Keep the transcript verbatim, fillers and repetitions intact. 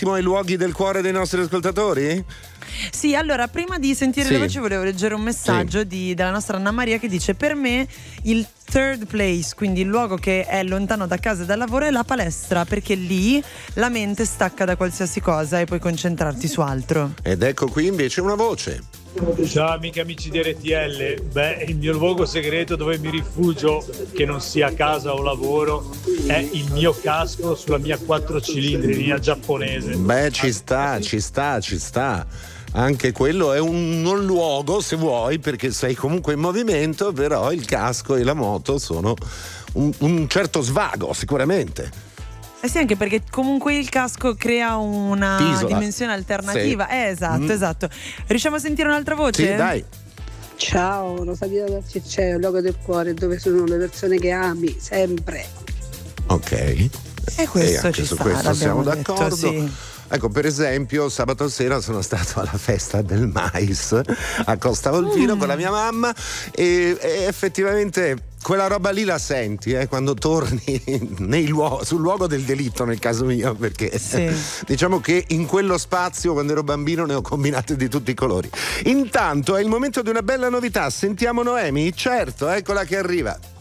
attimo ai luoghi del cuore dei nostri ascoltatori? Sì, allora prima di sentire Sì. le voci volevo leggere un messaggio Sì. di, della nostra Anna Maria che dice: per me il third place, quindi il luogo che è lontano da casa e dal lavoro, è la palestra, perché lì la mente stacca da qualsiasi cosa e puoi concentrarti su altro. Ed ecco qui invece una voce. Ciao amiche amici di R T L, beh, il mio luogo segreto dove mi rifugio, che non sia casa o lavoro, è il mio casco sulla mia quattro cilindri, linea giapponese. Beh, ci sta, ci sta, ci sta. Anche quello è un non luogo, se vuoi, perché sei comunque in movimento, però il casco e la moto sono un, un certo svago, sicuramente. Eh sì, anche perché comunque il casco crea una Isola. dimensione alternativa. Sì. Eh, esatto, Mm. esatto. Riusciamo a sentire un'altra voce? Sì, dai. Ciao, lo sapete che c'è un luogo del cuore dove sono le persone che ami sempre. Ok. E questo anche ci su sta, questo siamo l'abbiamo detto, d'accordo. sì. Ecco, per esempio, sabato sera sono stato alla festa del mais a Costa Volpino mm. con la mia mamma e, e effettivamente quella roba lì la senti eh, quando torni nei luo- sul luogo del delitto, nel caso mio, perché sì. diciamo che in quello spazio quando ero bambino ne ho combinate di tutti i colori. Intanto è il momento di una bella novità, sentiamo Noemi? Certo, eccola che arriva.